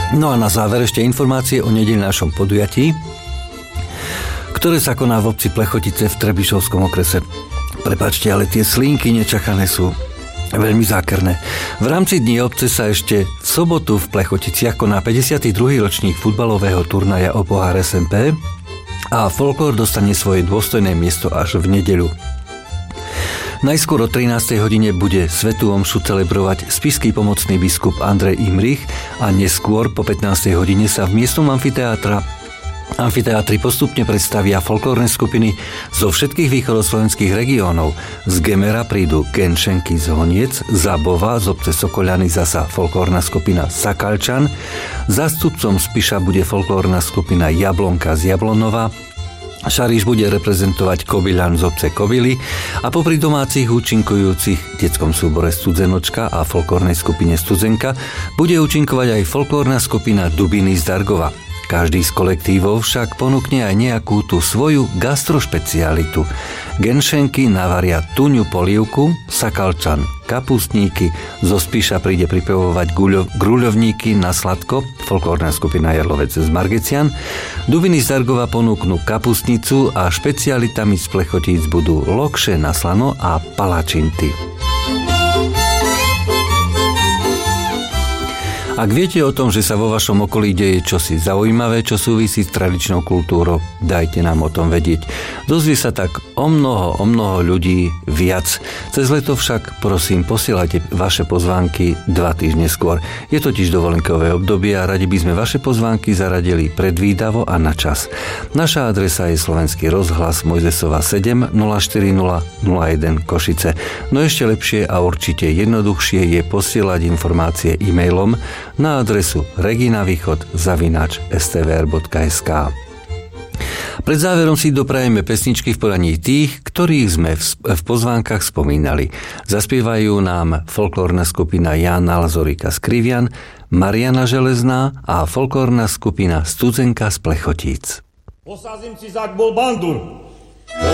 No a na záver ešte informácie o nedeľnom podujatí, ktoré sa koná v obci Plechotice v Trebišovskom okrese. Prepáčte, ale tie slinky nečakané sú veľmi zákerné. V rámci Dní obce sa ešte v sobotu v Plechoticiach koná 52. ročník futbalového turnaja o pohár SMP a folklór dostane svoje dôstojné miesto až v nedeľu. Najskôr o 13. hodine bude svätú omšu celebrovať spišský pomocný biskup Andrej Imrich a neskôr po 15. hodine sa v miestnom amfiteátri postupne predstavia folklórne skupiny zo všetkých východoslovenských regiónov. Z Gemera prídu Genšenky z Honiec, Zabova, z obce Sokoľany zasa folklórna skupina Sakalčan, zástupcom Spiša bude folklórna skupina Jablonka z Jablonova, Šariš bude reprezentovať Kobyľan z obce Kobyly a popri domácich účinkujúcich v detskom súbore Studzenočka a folklórnej skupine Studzenka bude účinkovať aj folklórna skupina Dubiny z Dargova. Každý z kolektívov však ponúkne aj nejakú tú svoju gastrošpecialitu. Genšenky navaria tuňu polievku, Sakalčan kapustníky, zo Spiša príde pripravovať gruľovníky na sladko, folklórna skupina Jarlovec z Margecian, Dubiny z Dargova ponúknú kapustnicu a špecialitami z Plechotíc budú lokše na slano a palačinty. Ak viete o tom, že sa vo vašom okolí deje čosi zaujímavé, čo súvisí s tradičnou kultúrou, dajte nám o tom vedieť. Dozvie sa tak o mnoho ľudí viac. Cez leto však, prosím, posielajte vaše pozvánky 2 týždne skôr. Je totiž dovolenkové obdobie a radi by sme vaše pozvánky zaradili predvídavo a na čas. Naša adresa je Slovenský rozhlas Mojzesova 7 040 01 Košice. No ešte lepšie a určite jednoduchšie je posielať informácie e-mailom na adresu reginavýchod@stvr.sk. Pred záverom si doprajeme pesničky v podaní tých, ktorých sme v pozvánkach spomínali. Zaspievajú nám folklórna skupina Jána Lazorika z Krivian, Mariana Železná a folklórna skupina Studzenka z Plechotíc. Posázim si zak bol bandur.